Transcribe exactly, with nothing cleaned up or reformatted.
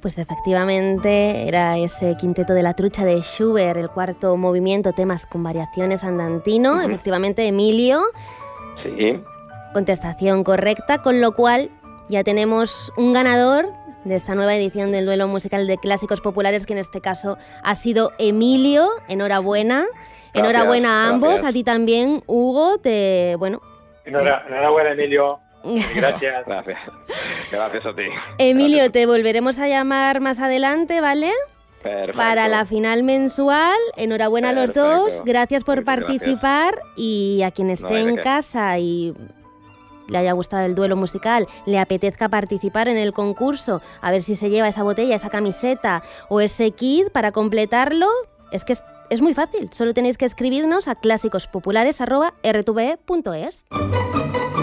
Pues efectivamente era ese quinteto de la trucha de Schubert, el cuarto movimiento, temas con variaciones andantino. Uh-huh. Efectivamente, Emilio. Sí. Contestación correcta, con lo cual ya tenemos un ganador de esta nueva edición del duelo musical de clásicos populares, que en este caso ha sido Emilio. Enhorabuena. Gracias, enhorabuena a ambos. Gracias. A ti también, Hugo. Te, bueno. Enhora, enhorabuena, Emilio. Gracias. Gracias. Gracias a ti. Emilio, Gracias. te volveremos a llamar más adelante, ¿vale? Perfecto. Para la final mensual. Enhorabuena Perfecto. a los dos. Gracias por Muchas participar. Gracias. Y a quien esté no en casa y le haya gustado el duelo musical, le apetezca participar en el concurso, a ver si se lleva esa botella, esa camiseta o ese kit para completarlo, es que es, es muy fácil. Solo tenéis que escribirnos a clásicos populares arroba r t v e punto es.